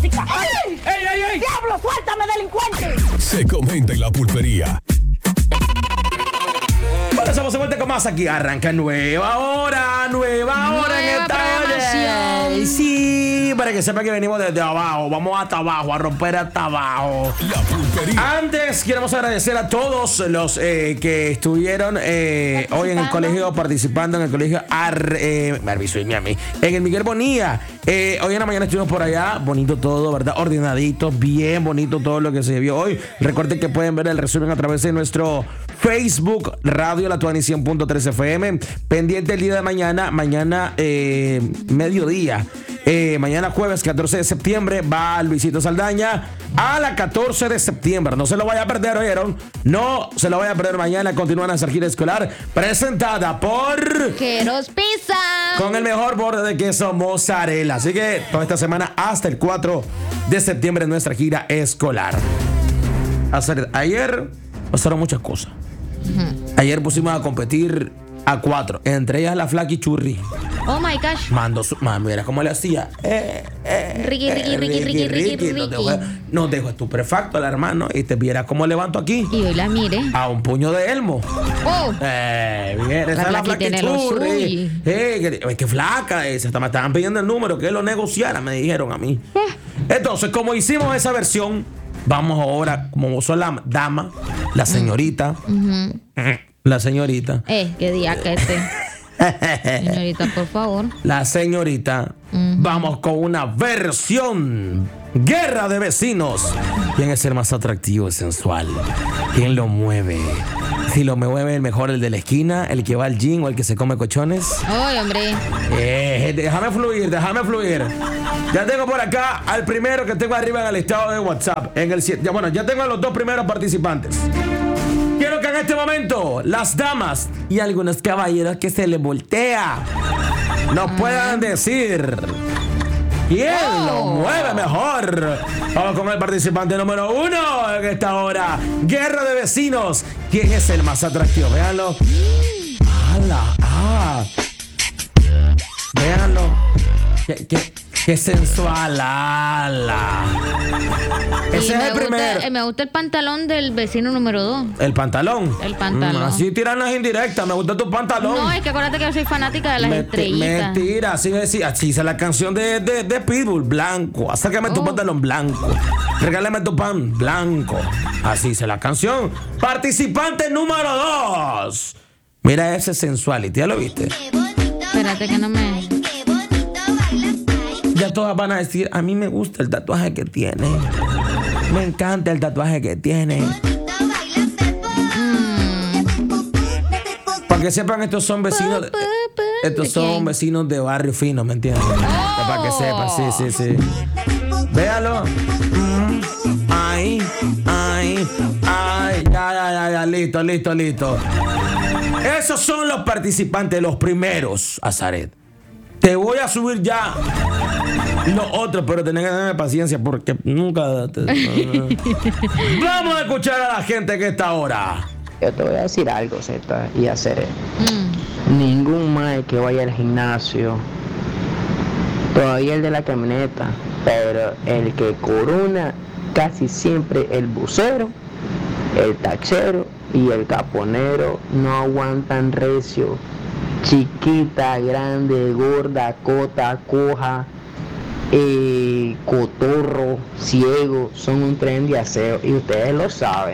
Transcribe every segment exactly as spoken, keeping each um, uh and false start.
música. ¡Ay! ¡Ey, ey, ey! ¡Diablo, suéltame, delincuente! Se comenta en la pulpería. Bueno, estamos de vuelta con más aquí. Arranca nueva hora, nueva hora Nueva en esta hora. programación. Sí, para que sepa que venimos desde abajo. Vamos hasta abajo, a romper hasta abajo. La pulpería. Antes queremos agradecer a todos los eh, que estuvieron eh, hoy en el colegio, participando en el colegio Ar, eh, Marviso y Miami, en el Miguel Bonilla. Eh, hoy en la mañana estuvimos por allá, bonito todo, ¿verdad? Ordenadito, bien bonito todo lo que se vio hoy. Recuerden que pueden ver el resumen a través de nuestro Facebook, Radio La Tuani cien punto tres F M. Pendiente el día de mañana, mañana eh, mediodía. Eh, mañana jueves catorce de septiembre va Luisito Saldaña a la catorce de septiembre. No se lo vaya a perder, ¿oyeron? No se lo vaya a perder mañana. Continúa nuestra gira escolar presentada por Queros Pizza. con el mejor borde de queso mozzarella. Así que toda esta semana hasta el cuatro de septiembre nuestra gira escolar. Hacer, ayer pasaron muchas cosas. Uh-huh. Ayer pusimos a competir a cuatro, entre ellas la Flaky Churri. Oh my gosh. Mando su. Man, mira cómo le hacía. Eh, eh, Ricky, Ricky, eh, Ricky, Ricky, Ricky, Ricky. Nos dejó, nos dejó estupefacto al hermano. Y te viera cómo levanto aquí. Y hoy la mire. A un puño de elmo. Oh. Eh, bien, esa es la Flaky Churri. Eh, que, que flaca esa. Hasta me estaban pidiendo el número, que lo negociara, me dijeron a mí. Eh. Entonces, como hicimos esa versión, vamos ahora, como vos sos la dama, la señorita. Uh-huh. La señorita. Eh, qué día que este. Señorita, por favor. La señorita. Uh-huh. Vamos con una versión guerra de vecinos. ¿Quién es el más atractivo y sensual? ¿Quién lo mueve? Si lo mueve el mejor, el de la esquina, el que va al gym o el que se come cochones. Ay, hombre. Eh, déjame fluir, déjame fluir. Ya tengo por acá al primero que tengo arriba en el listado de WhatsApp. En el ya, bueno, ya tengo a los dos primeros participantes. Quiero que en este momento las damas y algunos caballeros que se les voltea nos puedan decir quién oh. lo mueve mejor. Vamos con el participante número uno en esta hora. Guerra de vecinos. ¿Quién es el más atractivo? Véanlo. ¡Hala! ¡Ah! Véanlo. ¿Qué, qué, qué sensual! ¡Hala! Ese es el primero. Gusta, me gusta el pantalón del vecino número dos. ¿El pantalón? El pantalón. Mm, así tiran las indirectas. Me gusta tu pantalón. No, es que acuérdate que yo soy fanática de las Meti, estrellitas. Mentira, así decía. Así dice la canción de, de, de Pitbull. Blanco. Acércame oh. tu pantalón blanco. Regálame tu pan blanco. Así dice la canción. Participante número dos. Mira ese sensuality. ¿Ya lo viste? Espérate que no me... Ya todas van a decir, a mí me gusta el tatuaje que tiene. Me encanta el tatuaje que tiene. Mm. Para que sepan, estos son vecinos. De, estos son vecinos de barrio fino, ¿me entiendes? Oh. Para que sepan, sí, sí, sí. Véalo. Mm. Ay, ay, ay. Ya, ya, ya, ya. Listo, listo, listo. Esos son los participantes, los primeros, Azaret. Te voy a subir ya los otros, pero tenés que tener paciencia porque nunca... Te... Vamos a escuchar a la gente que está ahora. Yo te voy a decir algo, Z y hacer mm. Ningún mae que vaya al gimnasio, todavía el de la camioneta, pero el que corona casi siempre el bucero, el taxero y el caponero no aguantan recio. Chiquita, grande, gorda, cota, coja, eh, cotorro, ciego, son un tren de aseo y ustedes lo saben.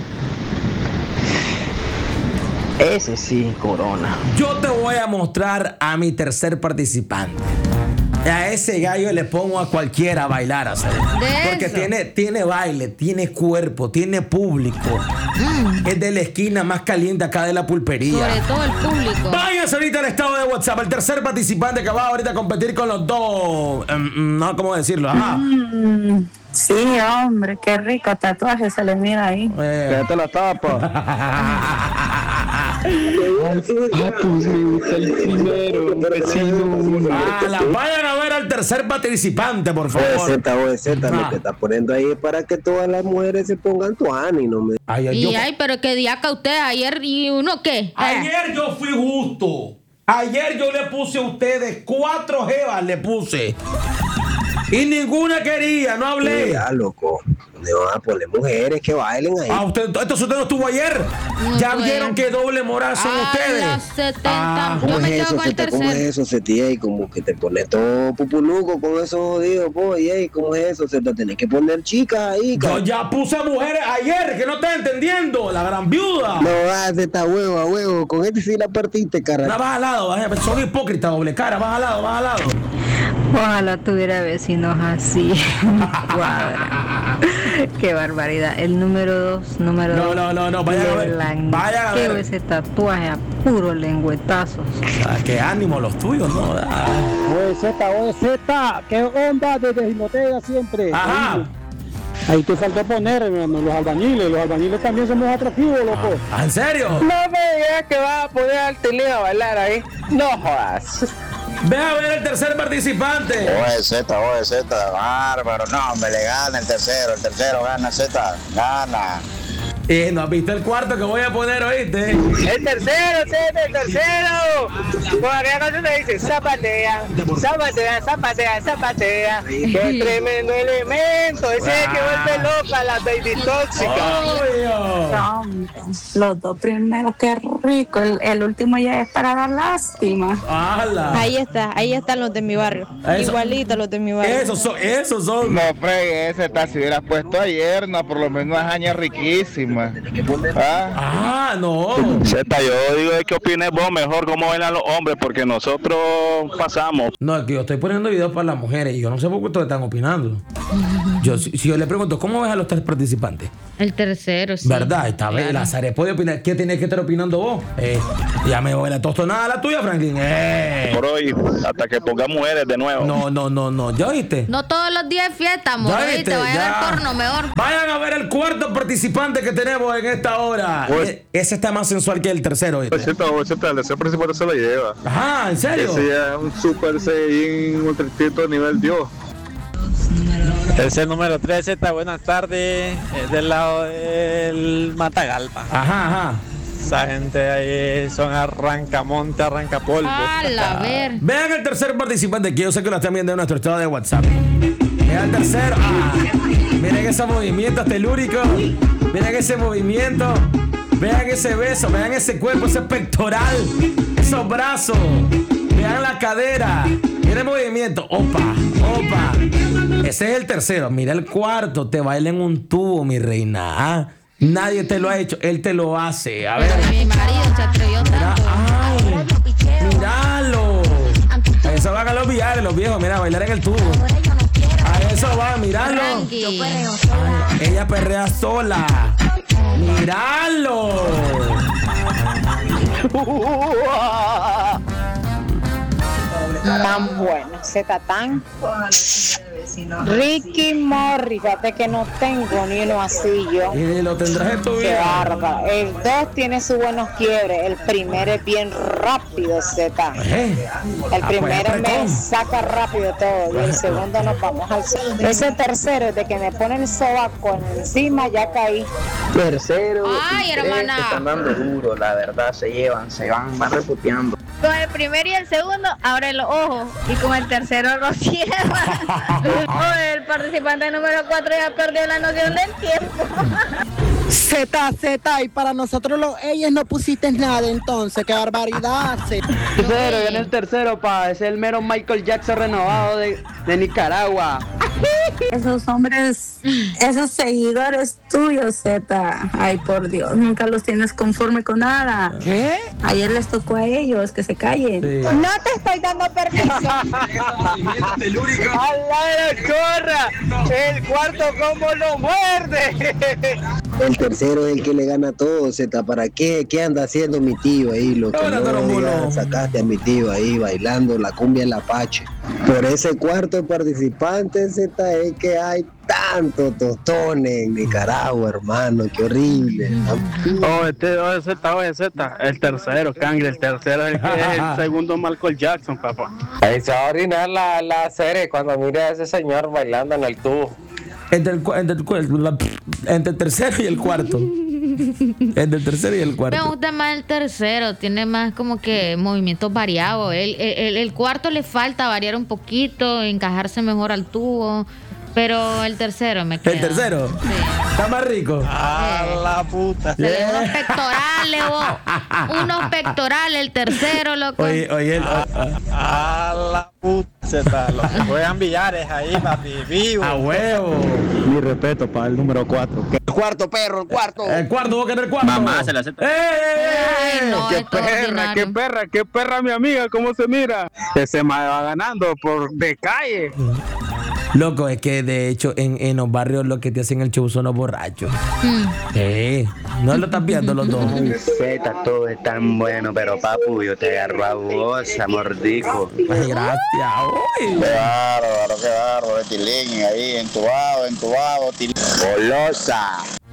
Ese sí, corona. Yo te voy a mostrar a mi tercer participante. A ese gallo le pongo a cualquiera a bailar, a hacer. Porque tiene, tiene baile, tiene cuerpo, tiene público. Mm. Es de la esquina más caliente acá de la pulpería. Sobre todo el público. Váyanse ahorita al estado de WhatsApp. El tercer participante que va ahorita a competir con los dos. Um, no, ¿cómo decirlo? Ajá. Mm, sí, hombre, qué rico tatuaje se le mira ahí. Eh. Ya te la tapa. Ah, pues me gusta el primero, vecino. Ah, la vayan a ver al tercer participante, por favor. O Z, o Z, lo que está poniendo ahí es para que todas las mujeres se pongan tuani, no me. Ay, ay, y yo... ay, pero qué diaca usted ayer y uno qué. Ayer yo fui justo. Ayer yo le puse a ustedes cuatro jevas, le puse. Y ninguna quería, no hablé. Ya, loco. ¿Dónde van a poner mujeres que bailen ahí? Ah, usted, entonces usted no estuvo ayer. No ya fue. vieron que doble moral son A ustedes. las setenta. Ah, ¿Cómo Yo me es quedo eso, con el Zeta? ¿Cómo es tercero. eso, Zeta? Y como que te pones todo pupuluco con esos jodidos, pues. ¿Y cómo es eso, Zeta? Tenés que poner chicas ahí, Yo cabrón. ya puse mujeres ayer, que no estás entendiendo. La gran viuda. No vas, Zeta, huevo, a huevo. Con este sí la partiste, No, cara. vas al lado, vas, son hipócritas, doble cara, vas al lado, vas al lado. Ojalá tuviera vecinos así. Cuadra. Qué barbaridad. El número dos, número No, dos. no, no, no, vayan a ver, Blanqueo vayan a ver. ese tatuaje a puro lengüetazos. Ah, qué ánimo los tuyos, ¿no? Ah. Oye, Z, oye, Z, ¿qué onda desde Jinotega siempre? Ajá. Ahí, ahí te faltó poner, hermano, los albañiles. Los albañiles también somos atractivos, loco. Ah, ¿en serio? No me digas que vas a poner al Tilín a bailar ahí. No jodas. Ve a ver el tercer participante. Oye, Z, oye, Z, bárbaro. No, me le gana el tercero, el tercero gana, Z, gana. Eh, ¿no has visto el cuarto que voy a poner, oíste? El tercero, Zeta, el tercero. Por acá cuando te dice zapatea, zapatea, zapatea, zapatea. Qué tremendo elemento. Ese es el que vuelve loca a la baby tóxica. Obvio. Los dos primeros, qué rico. El, el último ya es para dar lástima. ¡Hala! Ahí está, ahí están los de mi barrio. Eso. Igualito los de mi barrio. Esos son, esos son. No fregues, Z, si hubieras puesto ayer, no, por lo menos una haña riquísima. ¿Ah? Ah, no. Z, yo digo que opines vos mejor cómo bailan los hombres, porque nosotros pasamos. No, es que yo estoy poniendo videos para las mujeres y yo no sé por qué ustedes están opinando. Yo, si, si yo le pregunto, ¿cómo ves a los tres participantes? El tercero, sí. ¿Verdad? Esta vez Claro. la Zare puede opinar. ¿Qué tienes que estar opinando vos? Eh, ya me voy la tostonada la tuya, Franklin. Eh. Por hoy, hasta que ponga mujeres de nuevo. No, no, no, no. ¿Ya oíste? No todos los días es fiesta, amor. ¿Ya ¿Oíste? Vaya Ya. a ver porno mejor. Vayan a ver el cuarto participante que tenemos en esta hora. Pues- E- ese está más sensual que el tercero. ¿oíste? Z, Z, el tercer participante se lo lleva. Ajá, ¿en serio? Ese ya es un super Saiyajin ultra instinto nivel Dios. Es el número tres, Z, buenas tardes. Es del lado del Matagalpa. Ajá, ajá. Esa gente ahí son arrancamonte, arrancapolvo. A la ver. Vean el tercer participante, que yo sé que lo están viendo en nuestro estado de WhatsApp. Vean el tercero. Ah, miren ese movimiento telúrico. Miren ese movimiento. Vean ese beso. Vean ese cuerpo, ese pectoral. Esos brazos. Vean la cadera. Miren el movimiento. Opa, opa. Ese es el tercero. Mira el cuarto. Te baila en un tubo, mi reina. Ah, nadie te lo ha hecho. Él te lo hace. A ver. Pero mi marido se atrevió Mira, tanto. ay, míralo. A eso van a los viales, los viejos, mira, a bailar en el tubo. A eso van, míralo. Tranqui. Ay, ella perrea sola. Míralo. Tan bueno, Z, tan. Ricky Morri, fíjate que no tengo ni uno así yo. Y lo tendrás en tu Qué vida. bárbaro. El dos tiene sus buenos quiebres. El primero es bien rápido, Z. Eh, El ah, primero pues, me apretón. saca rápido todo. Y el segundo nos vamos al segundo. Ese tercero, de que me pone el sobaco encima, ya caí. Tercero. Ay, y tres hermana. se están dando duro, la verdad, se llevan, se van, van reputeando. Con el primero y el segundo, abre los ojos. Y con el tercero lo cierra. Oye, el participante número cuatro ya perdió la noción del tiempo. Z, Z, y para nosotros los ellos no pusiste nada entonces, qué barbaridad. Z. Tercero, yo en el tercero, pa, es el mero Michael Jackson renovado de, de Nicaragua. Esos hombres, esos seguidores tuyos, Z. Ay, por Dios, nunca los tienes conforme con nada. ¿Qué? Ayer les tocó a ellos que se callen. Sí. No te estoy dando permiso. ¡Ala, corra! El cuarto como lo muerde. El tercero es el que le gana todo, Z. ¿Para qué? ¿Qué anda haciendo mi tío ahí? Lo que Ahora, no Torombolo. ya sacaste a mi tío ahí bailando la cumbia en la Apache. Por ese cuarto participante, Z, es que hay tantos tostones en Nicaragua, hermano. Qué horrible. Oh, este, oh, Z, oh, Z, el tercero, Cangre, el tercero es el, que es el segundo Michael Jackson, papá. Ahí se va a orinar la, la serie cuando mire a ese señor bailando en el tubo. Entre el, cu- entre, el, cu- la- entre el tercero y el cuarto. El del tercero y el cuarto. Me gusta más el tercero, tiene más como que movimientos variados. El, el, el cuarto le falta variar un poquito, encajarse mejor al tubo. Pero el tercero me queda. ¿El tercero? Sí. Está más rico. A la puta. Se le da unos pectorales, vos. Unos pectorales, el tercero, loco. Oye, oye, el, a, a, a la puta. Los que juegan billares ahí, papi, vivo. A huevo. Mi respeto para el número cuatro. El cuarto, perro, el cuarto. El cuarto, vos que en el cuarto. Mamá, se la acepta. ¡Eh! Ay, no, ¡Qué esto es perra, ordinario. qué perra, qué perra, mi amiga! ¿Cómo se mira? Ese me va ganando por de calle. Loco, es que de hecho en, en los barrios lo que te hacen el show son los borrachos. Mm. Sí. No lo estás viendo los dos. Ay, Zeta, todo es tan bueno, pero papu, yo te agarro a vos, amordico. Ay, gracias. Uy. Qué bárbaro, qué bárbaro, tilín ahí, entubado, entubado, tilín. Golosa.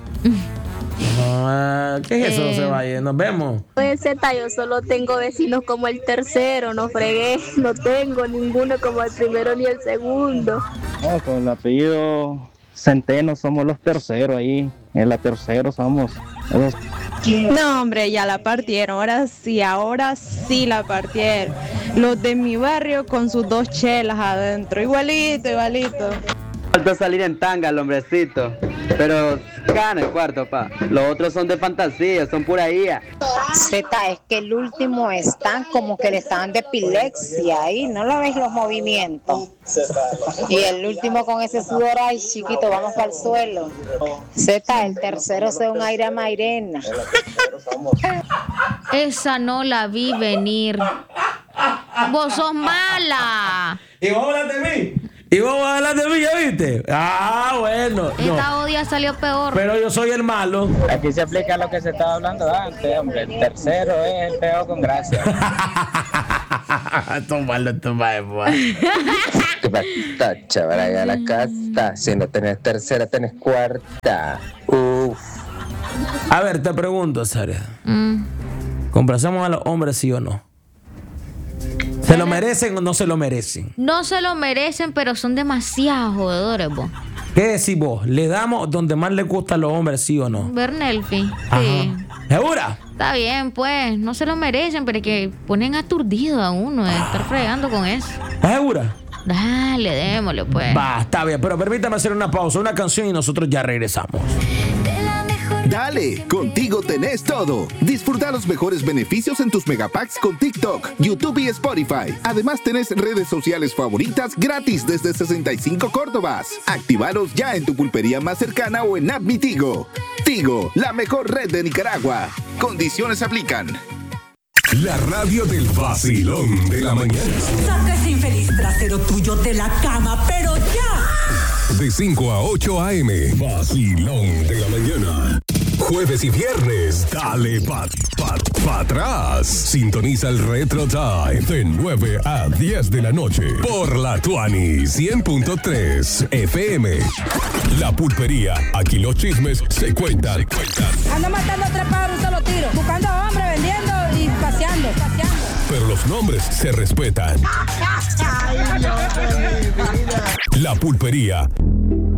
Ah, ¿qué es eso? Eh. No se vaya. Nos vemos. Pues Z, yo solo tengo vecinos como el tercero, no fregué, no tengo ninguno como el primero ni el segundo. No, con el apellido Centeno somos los terceros ahí. En la tercero somos. Los... No, hombre, ya la partieron. Ahora sí, ahora sí la partieron. Los de mi barrio con sus dos chelas adentro. Igualito, igualito. Falta salir en tanga el hombrecito. Pero gana el cuarto, pa. Los otros son de fantasía, son pura I A. Z, es que el último está como que le están de epilepsia ahí, ¿no lo ves los movimientos? Y el último con ese sudor, ay chiquito, vamos para el suelo. Z, el tercero es un aire a Mairena. Esa no la vi venir. Vos sos mala. ¿Y vos hablas de mí? ¿Y vos hablas de mí, ya viste? Ah, bueno. Esta No. odia salió peor. Pero yo soy el malo. Aquí se aplica lo que se estaba hablando antes, hombre. El tercero es el peor con gracia. Tómalo, tómalo. Tacha, para la casta. Si no tenés tercera, tenés cuarta. Uf. A ver, te pregunto, Sara. Mm. ¿Complacemos a los hombres, sí o no? ¿Se lo merecen o no se lo merecen? No se lo merecen, pero son demasiado jodedores, vos. ¿Qué decís vos? ¿Le damos donde más le gusta a los hombres, sí o no? Bernelfi. Ajá. Sí. ¿Segura? Está bien, pues. No se lo merecen, pero es que ponen aturdido a uno de estar fregando con eso. ¿Estás segura? Dale, démosle, pues. Va, está bien, pero permítame hacer una pausa, una canción y nosotros ya regresamos. Dale, contigo tenés todo. Disfruta los mejores beneficios en tus megapacks con TikTok, YouTube y Spotify. Además tenés redes sociales favoritas gratis desde sesenta y cinco Córdobas. Actívalos ya en tu pulpería más cercana o en App Mi Tigo. Tigo, la mejor red de Nicaragua. Condiciones aplican. La radio del vacilón de la mañana. Saca ese infeliz trasero tuyo de la cama, pero ya. De cinco a ocho a eme. Vacilón de la mañana. Jueves y viernes, dale pa, pa, pa atrás. Sintoniza el Retro Time de nueve a diez de la noche por la Tuani cien punto tres F M. La Pulpería, aquí los chismes se cuentan. Se cuentan. Ando matando tres pájaros, un solo tiro. Buscando hombres, vendiendo y paseando, paseando. Pero los nombres se respetan. La Pulpería.